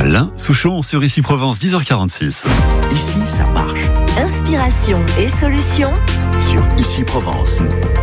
Alain Souchon sur Ici Provence, 10h46. Ici, ça marche. Inspiration et solutions Sur Ici Provence.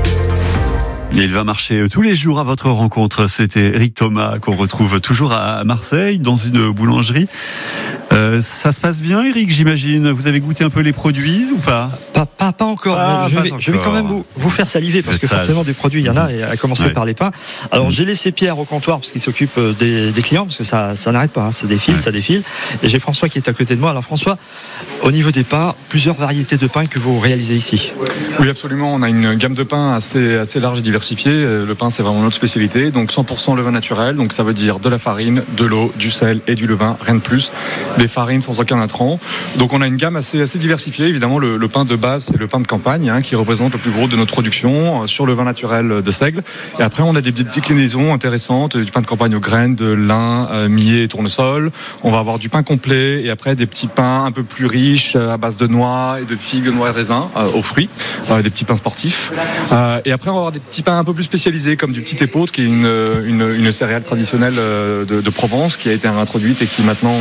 Et il va marcher tous les jours à votre rencontre. C'était Eric Thomas qu'on retrouve toujours à Marseille dans une boulangerie. Ça se passe bien, Eric, j'imagine. Vous avez goûté un peu les produits ou pas ? Pas encore. Je vais quand même vous faire saliver parce que forcément des produits il y en a, et à commencer par les pains. Alors j'ai laissé Pierre au comptoir parce qu'il s'occupe des clients parce que ça n'arrête pas, hein. Ça défile. Et j'ai François qui est à côté de moi. Alors François, au niveau des pains, plusieurs variétés de pains que vous réalisez ici. Oui, absolument. On a une gamme de pains assez large et diversifiée. Le pain, c'est vraiment notre spécialité. Donc 100% levain naturel. Donc ça veut dire de la farine, de l'eau, du sel et du levain, rien de plus. Des farines sans aucun intrant. Donc on a une gamme assez diversifiée. Évidemment, le pain de base, c'est le pain de campagne, hein, qui représente le plus gros de notre production sur le vin naturel de seigle. Et après, on a des petites déclinaisons intéressantes, du pain de campagne aux graines, de lin, millet et tournesol. On va avoir du pain complet et après des petits pains un peu plus riches à base de noix et de figues, de noix et raisins aux fruits, des petits pains sportifs. Et après, on va avoir des petits pains un peu plus spécialisés comme du petit épeautre, qui est une céréale traditionnelle de Provence, qui a été introduite et qui maintenant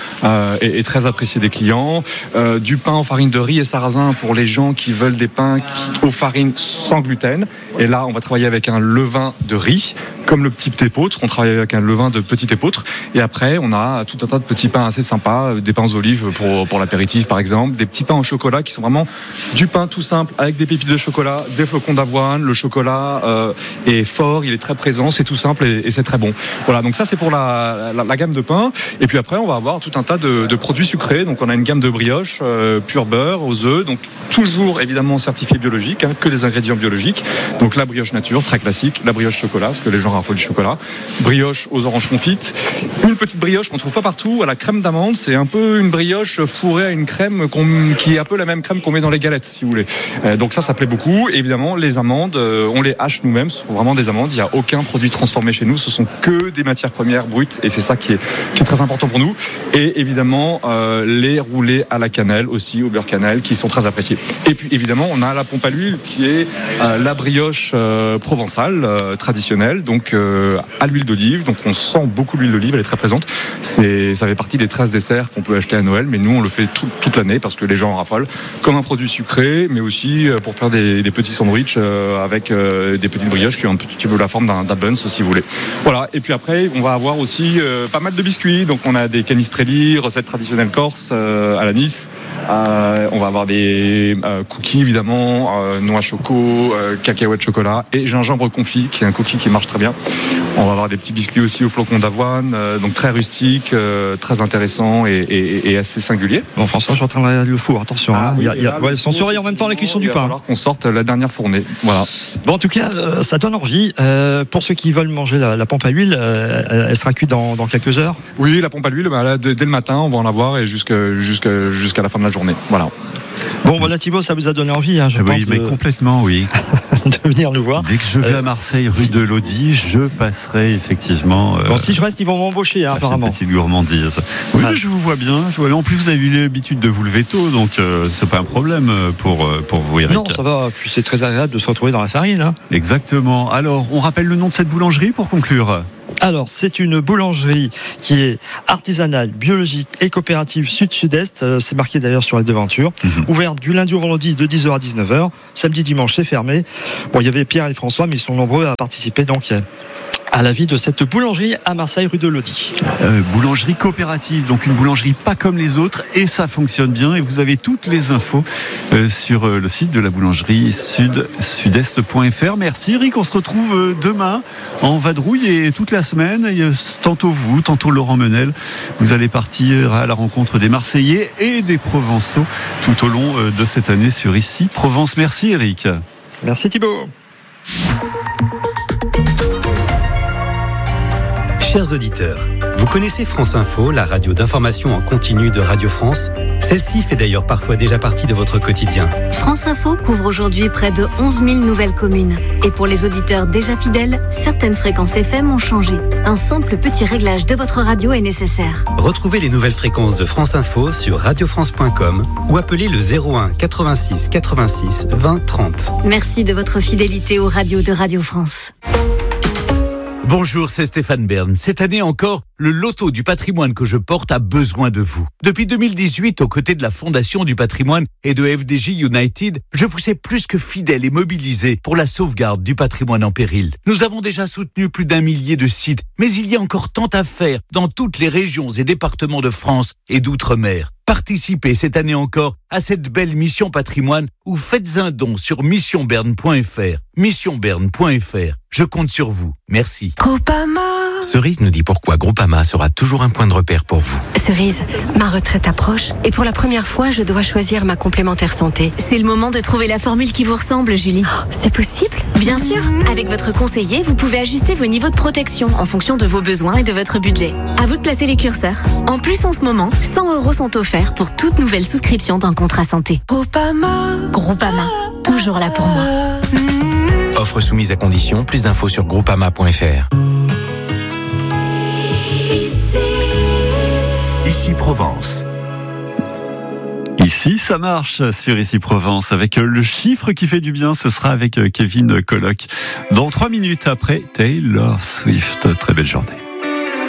est très appréciée des clients. Du pain en farine de riz et sarrasin pour les gens qui veulent des pains aux farines sans gluten. Et là, on va travailler avec un levain de riz, comme le petit épeautre. On travaille avec un levain de petit épeautre. Et après, on a tout un tas de petits pains assez sympas, des pains aux olives pour l'apéritif, par exemple, des petits pains au chocolat qui sont vraiment du pain tout simple avec des pépites de chocolat, des flocons d'avoine. Le chocolat est fort, il est très présent, c'est tout simple et c'est très bon. Voilà, donc ça, c'est pour la gamme de pain. Et puis après, on va avoir tout un tas de produits sucrés. Donc, on a une gamme de brioches pur beurre aux œufs. Donc, toujours évidemment certifié biologique, hein, que des ingrédients biologiques. Donc la brioche nature, très classique, la brioche chocolat, parce que les gens raffolent du chocolat, brioche aux oranges confites, une petite brioche qu'on trouve pas partout, à la crème d'amande. C'est un peu une brioche fourrée à une crème qui est un peu la même crème qu'on met dans les galettes, si vous voulez. Donc ça plaît beaucoup. Et évidemment, les amandes, on les hache nous-mêmes, ce sont vraiment des amandes, il n'y a aucun produit transformé chez nous, ce sont que des matières premières brutes, et c'est ça qui est très important pour nous. Et évidemment, les roulés à la cannelle aussi, au beurre cannelle, qui sont très appréciés. Et puis évidemment, on a la pompe à l'huile qui est la brioche provençale traditionnelle, donc à l'huile d'olive. Donc on sent beaucoup l'huile d'olive, elle est très présente. Ça fait partie des 13 desserts qu'on peut acheter à Noël, mais nous on le fait toute l'année parce que les gens en raffolent, comme un produit sucré, mais aussi pour faire des petits sandwichs avec des petites brioches qui ont un petit peu la forme d'un buns, si vous voulez. Voilà. Et puis après, on va avoir aussi pas mal de biscuits. Donc on a des canistrelli, recettes traditionnelles corse à la Nice. On va avoir des cookies évidemment, noix choco, cacahuètes chocolat et gingembre confit, qui est un cookie qui marche très bien. On va avoir des petits biscuits aussi au flocon d'avoine, donc très rustique, très intéressant et assez singulier. Bon, François, je suis en train de regarder le four, attention. Ils sont surveillés en même temps la cuisson du pain. Il va falloir qu'on sorte la dernière fournée. Voilà. Bon, en tout cas, ça donne envie. Pour ceux qui veulent manger la pompe à huile, elle sera cuite dans quelques heures. Oui, la pompe à l'huile, là, dès le matin, on va en avoir et jusqu'à la fin de la journée. Voilà. Bon, voilà Thibaut, ça vous a donné envie, hein, je pense. Oui, mais complètement, oui. De venir nous voir. Dès que je vais à Marseille, rue de Lodi, je passerai effectivement. Bon, si je reste, ils vont m'embaucher, hein, apparemment. Une petite gourmandise. Oui, mais je vous vois bien. En plus, vous avez eu l'habitude de vous lever tôt, donc c'est pas un problème pour vous, Eric. Non, ça va. Puis c'est très agréable de se retrouver dans la farine. Hein. Exactement. Alors, on rappelle le nom de cette boulangerie pour conclure. Alors, c'est une boulangerie qui est artisanale, biologique et coopérative sud-sud-est. C'est marqué d'ailleurs sur la devanture. Ouverte du lundi au vendredi de 10h à 19h. Samedi, dimanche, c'est fermé. Bon, il y avait Pierre et François, mais ils sont nombreux à participer donc à la vie de cette boulangerie à Marseille, rue de Lodi. Boulangerie coopérative, donc une boulangerie pas comme les autres, et ça fonctionne bien. Et vous avez toutes les infos sur le site de la boulangerie sud-est.fr. Merci Eric, on se retrouve demain en vadrouille et toute la semaine. Tantôt vous, tantôt Laurent Menel. Vous allez partir à la rencontre des Marseillais et des Provençaux tout au long de cette année sur Ici Provence. Merci Eric. Merci Thibaut. Chers auditeurs, vous connaissez France Info, la radio d'information en continu de Radio France ? Celle-ci fait d'ailleurs parfois déjà partie de votre quotidien. France Info couvre aujourd'hui près de 11 000 nouvelles communes. Et pour les auditeurs déjà fidèles, certaines fréquences FM ont changé. Un simple petit réglage de votre radio est nécessaire. Retrouvez les nouvelles fréquences de France Info sur radiofrance.com ou appelez le 01 86 86 20 30. Merci de votre fidélité aux radios de Radio France. Bonjour, c'est Stéphane Bern. Cette année encore, le loto du patrimoine que je porte a besoin de vous. Depuis 2018, aux côtés de la Fondation du patrimoine et de FDJ United, je vous sais plus que fidèle et mobilisé pour la sauvegarde du patrimoine en péril. Nous avons déjà soutenu plus d'1 millier de sites, mais il y a encore tant à faire dans toutes les régions et départements de France et d'outre-mer. Participez cette année encore à cette belle mission patrimoine ou faites un don sur missionberne.fr. Missionberne.fr. Je compte sur vous. Merci. Groupama. Cerise nous dit pourquoi Groupama sera toujours un point de repère pour vous. Cerise, ma retraite approche et pour la première fois, je dois choisir ma complémentaire santé. C'est le moment de trouver la formule qui vous ressemble, Julie. Oh, c'est possible ? Bien sûr, avec votre conseiller, vous pouvez ajuster vos niveaux de protection en fonction de vos besoins et de votre budget. À vous de placer les curseurs. En plus, en ce moment, 100 € sont offerts pour toute nouvelle souscription d'un contrat santé. Groupama. Groupama, toujours là pour moi. Offre soumise à condition, plus d'infos sur groupama.fr. Ici Provence. Ici, ça marche sur Ici Provence avec le chiffre qui fait du bien. Ce sera avec Kevin Colloc dans 3 minutes après Taylor Swift. Très belle journée.